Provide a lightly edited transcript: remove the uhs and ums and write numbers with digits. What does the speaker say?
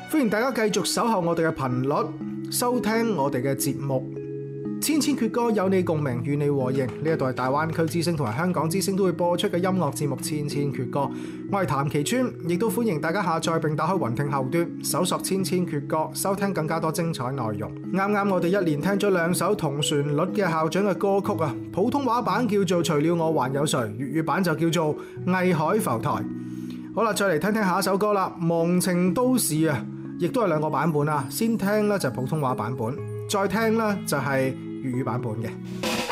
歡迎大家繼續守候我哋嘅頻率，收聽我哋嘅節目。千千闕歌有你共鳴，與你和應。呢一度係大灣區之聲同埋香港之聲都會播出嘅音樂節目《千千闕歌》。我係譚其川，亦都歡迎大家下載並打開雲聽後端，搜索《千千闕歌》，收聽更加多精彩內容。啱啱我哋一連聽咗兩首同旋律嘅校長嘅歌曲啊，普通話版叫做《除了我還有誰》，粵語版就叫做《藝海浮台》。好啦，再嚟聽聽下一首歌啦，《忘情都市》啊，亦都係兩個版本啊。先聽呢就普通話版本，再聽呢就係粵語版本嘅。